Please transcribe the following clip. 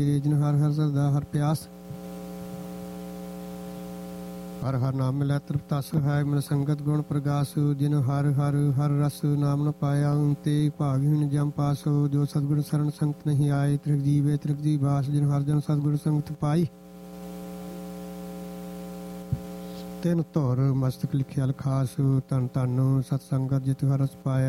ਜਿਨ ਹਰ ਹਰ ਸਰਦਾ ਹਰ ਪਿਆਸ ਹਰ ਹਰ ਨਾਮ ਮਿਲੈ ਤ੍ਰਿਪਤਸ ਹੈ ਮਨ ਸੰਗਤ ਗੁਣ ਪ੍ਰਗਾਸ ਜਿਨ ਹਰ ਹਰ ਹਰ ਰਸ ਨਾਮ ਨ ਪਾਇਆ ਤੇ ਭਾਗਹੀਣ ਜਮ ਪਾਸੋ ਜੋ ਸਤਿਗੁਰ ਸਰਣ ਸੰਗਤ ਨਹੀਂ ਆਏ ਤ੍ਰਿਗ ਜੀਵੇ ਤ੍ਰਿਗ ਜੀ ਬਾਸ ਜਿਨ ਹਰ ਜਨ ਸਤਿਗੁਰ ਸੰਗਤ ਪਾਈ ਤਿਨ ਧੁਰ ਮਸਤਕ ਲਿਖਿਆ ਲਖਾਸ ਧੰਨ ਧੰਨ ਸਤ ਸੰਗਤ ਜਿਤੁ ਹਰਸ ਪਾਇਆ